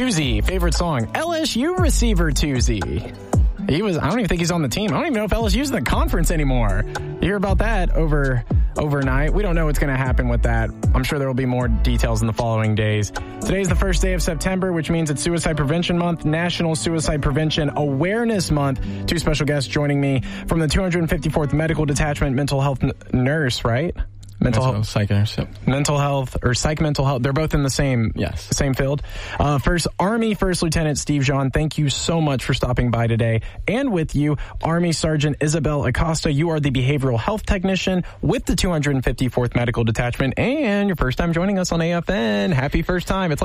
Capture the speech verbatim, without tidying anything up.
Tuesday, favorite song, L S U receiver Tuesday. He was, I don't even think he's on the team. I don't even know if L S U's in the conference anymore. You hear about that over overnight. We don't know what's going to happen with that. I'm sure there will be more details in the following days. Today's the first day of September, which means it's Suicide Prevention Month, National Suicide Prevention Awareness Month. Two special guests joining me from the two hundred fifty-fourth Medical Detachment mental health n- nurse, right? Mental, mental health, psych nurse, yep. Mental health or psych mental health. They're both in the same, yes, same field. Uh, first, Army First Lieutenant Steve Jean, thank you so much for stopping by today. And with you, Army Sergeant Isabel Acosta. You are the behavioral health technician with the two hundred fifty-fourth Medical Detachment, and your first time joining us on A F N. Happy first time. It's like